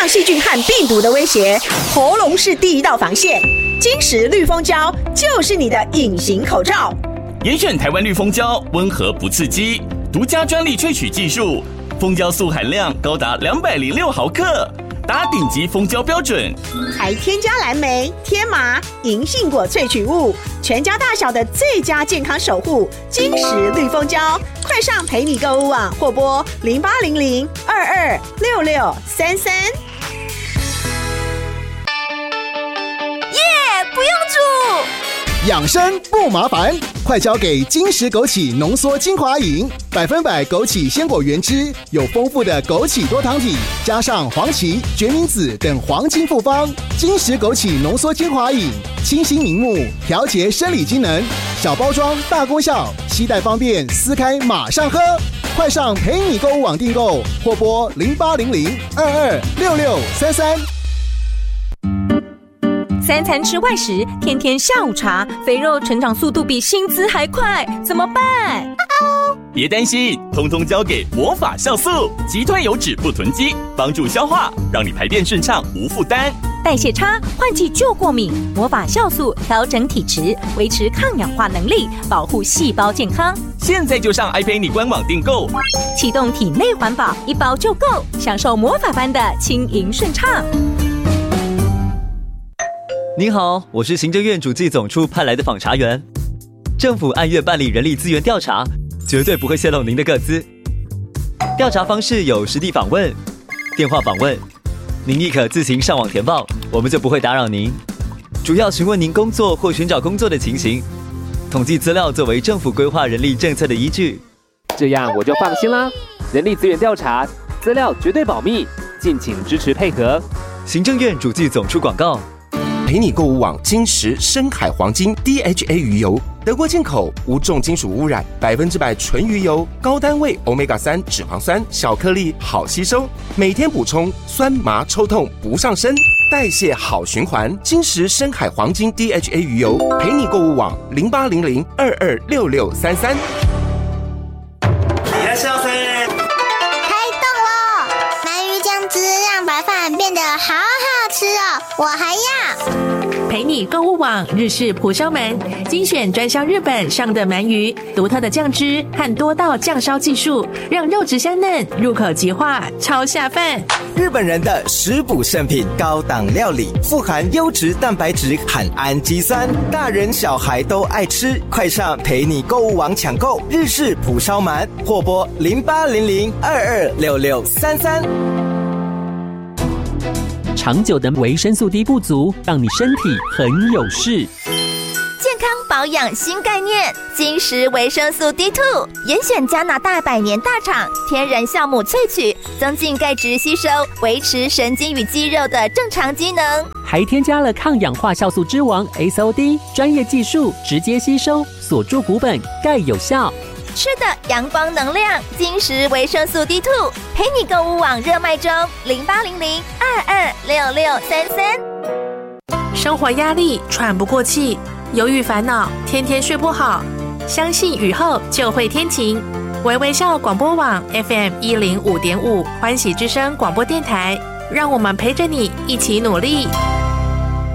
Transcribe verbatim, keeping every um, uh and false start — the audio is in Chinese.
抗细菌和病毒的威胁，喉咙是第一道防线。金石绿蜂胶就是你的隐形口罩。 严选台湾绿蜂胶，温和不刺激，独家专利萃取技术，蜂胶素含量高达两百零六毫克，达顶级蜂胶标准， 还添加蓝莓、天麻、银杏果萃取物，全家大小的最佳健康守护。金石绿蜂胶，快上陪你购物网或拨零八零零二二六六三三。 耶，不用煮。 养生不麻烦，快交给金石枸杞浓缩精华饮，百分百枸杞鲜果原汁，有丰富的枸杞多糖体，加上黄芪、决明子等黄金复方。金石枸杞浓缩精华饮，清新明目，调节生理机能，小包装大功效，携带方便，撕开马上喝。快上陪你购物网订购，或拨零八零零二二六六三三。 三餐吃外食，天天下午茶，肥肉成长速度比薪资还快，怎么办？ 别担心，通通交给魔法酵素，击退油脂不囤积，帮助消化，让你排便顺畅无负担。 代谢差，换季就过敏，魔法酵素调整体质，维持抗氧化能力，保护细胞健康。 现在就上爱陪你官网订购， 启动体内环保，一包就够，享受魔法般的轻盈顺畅。 您好，我是行政院主计总处派来的访查员。政府按月办理人力资源调查，绝对不会泄露您的个资。调查方式有实地访问、电话访问，您亦可自行上网填报，我们就不会打扰您。主要询问您工作或寻找工作的情形，统计资料作为政府规划人力政策的依据。 这样我就放心啦。人力资源调查资料绝对保密，敬请支持配合。 行政院主计总处广告。 陪你购物网金石深海黄金 D H A 鱼油，德国进口，无重金属污染，百分之百纯鱼油，高单位 欧米伽三 脂肪酸，小颗粒好吸收，每天补充，酸麻抽痛不上身，代谢好循环。金石深海黄金 D H A 鱼油，陪你购物网零八零零二二六六三三。 いらっしゃいませ。 开动喽！鳗鱼酱汁让白饭变得好好吃哦，我还要。 陪你购物网日式蒲烧鳗，精选专销日本上的鳗鱼，独特的酱汁和多道酱烧技术，让肉质香嫩，入口即化，超下饭。 日本人的食补圣品，高档料理，富含优质蛋白质和氨基酸，大人小孩都爱吃。快上陪你购物网抢购日式蒲烧鳗，或拨零八零零二二六六三三。 长久的维生素 D 不足，让你身体很有事。 健康保养新概念，金石维生素 D 二 严选加拿大百年大厂天然酵母萃取，增进钙质吸收，维持神经与肌肉的正常机能， 还添加了抗氧化酵素之王 S O D， 专业技术直接吸收，锁住骨本，钙有效。 吃的阳光能量，金石维生素 D 二 陪你购物网热卖中，零八零零二二六六三三。 生活压力，喘不过气，忧郁烦恼，天天睡不好，相信雨后就会天晴。微微笑广播网 F M 一零五点五，欢喜之声广播电台，让我们陪着你一起努力。